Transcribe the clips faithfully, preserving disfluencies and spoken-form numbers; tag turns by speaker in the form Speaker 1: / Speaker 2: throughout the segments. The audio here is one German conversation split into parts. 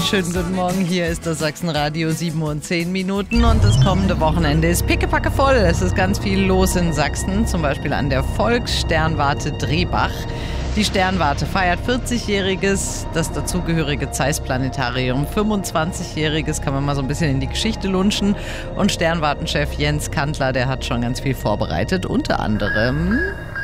Speaker 1: schönen guten Morgen. Hier ist das Sachsenradio sieben Uhr und zehn Minuten und das kommende Wochenende ist pickepacke voll. Es ist ganz viel los in Sachsen, zum Beispiel an der Volkssternwarte Drehbach. Die Sternwarte feiert vierzigjähriges, das dazugehörige Zeiss Planetarium fünfundzwanzigjähriges, kann man mal so ein bisschen in die Geschichte lunchen. Und Sternwartenchef Jens Kantler, der hat schon ganz viel vorbereitet, unter anderem...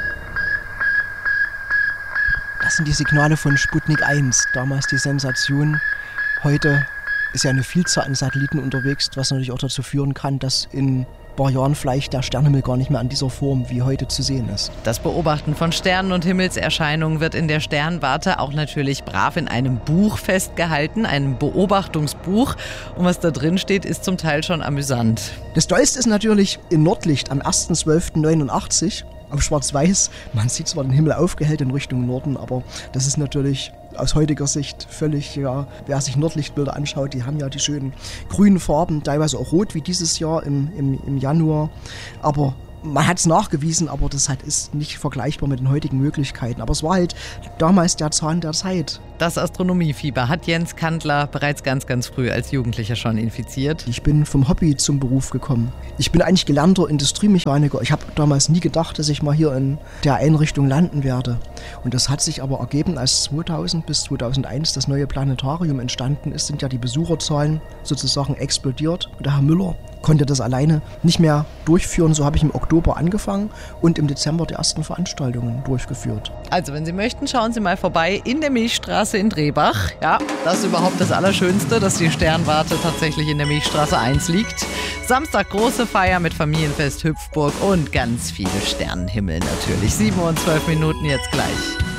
Speaker 2: Das sind die Signale von Sputnik eins, damals die Sensation. Heute ist ja eine Vielzahl an Satelliten unterwegs, was natürlich auch dazu führen kann, dass in ein paar Jahren vielleicht der Sternenhimmel gar nicht mehr an dieser Form wie heute zu sehen ist.
Speaker 1: Das Beobachten von Sternen und Himmelserscheinungen wird in der Sternwarte auch natürlich brav in einem Buch festgehalten, einem Beobachtungsbuch. Und was da drin steht, ist zum Teil schon amüsant.
Speaker 2: Das Tollste ist natürlich in Nordlicht am erster zwölfter neunundachtzig. Auf Schwarz-Weiß, man sieht zwar den Himmel aufgehellt in Richtung Norden, aber das ist natürlich aus heutiger Sicht völlig, ja, wer sich Nordlichtbilder anschaut, die haben ja die schönen grünen Farben, teilweise auch rot wie dieses Jahr im, im, im Januar, aber man hat es nachgewiesen, aber das halt ist nicht vergleichbar mit den heutigen Möglichkeiten. Aber es war halt damals der Zahn der Zeit.
Speaker 1: Das Astronomiefieber hat Jens Kantler bereits ganz, ganz früh als Jugendlicher schon infiziert.
Speaker 2: Ich bin vom Hobby zum Beruf gekommen. Ich bin eigentlich gelernter Industriemechaniker. Ich habe damals nie gedacht, dass ich mal hier in der Einrichtung landen werde. Und das hat sich aber ergeben, als zweitausend bis zweitausendeins das neue Planetarium entstanden ist, sind ja die Besucherzahlen sozusagen explodiert. Und der Herr Müller konnte das alleine nicht mehr durchführen. So habe ich im Oktober angefangen und im Dezember die ersten Veranstaltungen durchgeführt.
Speaker 1: Also wenn Sie möchten, schauen Sie mal vorbei in der Milchstraße in Drehbach. Ja, das ist überhaupt das Allerschönste, dass die Sternwarte tatsächlich in der Milchstraße eins liegt. Samstag große Feier mit Familienfest Hüpfburg und ganz viele Sternenhimmel natürlich. sieben Uhr und zwölf Minuten jetzt gleich.